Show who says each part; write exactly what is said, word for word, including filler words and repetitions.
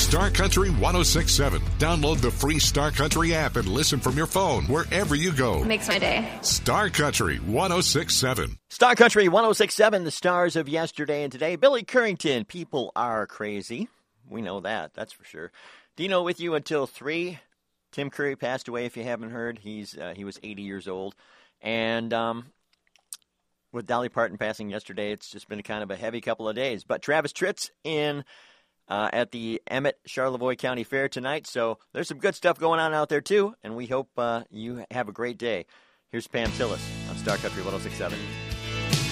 Speaker 1: Star Country ten sixty-seven. Download the free Star Country app and listen from your phone wherever you go.
Speaker 2: Makes my day.
Speaker 1: Star Country ten sixty-seven.
Speaker 3: Star Country ten sixty-seven, the stars of yesterday and today. Billy Currington, people are crazy. We know that, that's for sure. Dino with you until three. Tim Curry passed away, if you haven't heard. He's uh, He was eighty years old. And um, with Dolly Parton passing yesterday, it's just been a kind of a heavy couple of days. But Travis Tritt's in uh, at the Emmett Charlevoix County Fair tonight. So there's some good stuff going on out there, too. And we hope uh, you have a great day. Here's Pam Tillis on Star Country ten sixty-seven.